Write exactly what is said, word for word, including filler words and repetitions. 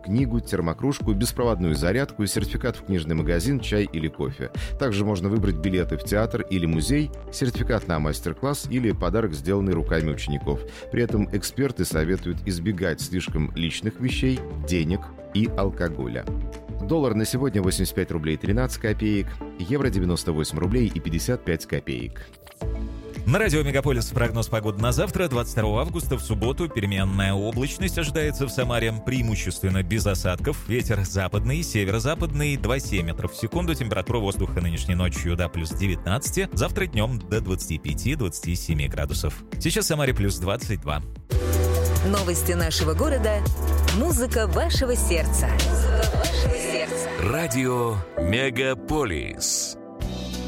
книгу, термокружку, беспроводную зарядку, сертификат в книжный магазин, чай или кофе. Также можно выбрать билеты в театр или музей, сертификат на мастер-класс или подарок, сделанный руками учеников. При этом эксперты советуют избегать слишком личных вещей, денег и алкоголя. Доллар на сегодня восемьдесят пять рублей тринадцать копеек, евро девяносто восемь рублей и пятьдесят пять копеек. На радио «Мегаполис» прогноз погоды на завтра, двадцать второго августа, в субботу. Переменная облачность ожидается в Самаре, преимущественно без осадков. Ветер западный, северо-западный, два целых семь десятых метров в секунду. Температура воздуха нынешней ночью до плюс девятнадцать. Завтра днем до двадцати пяти — двадцати семи градусов. Сейчас в Самаре плюс двадцать два. Новости нашего города. Музыка вашего сердца. Музыка вашего сердца. Радио «Мегаполис».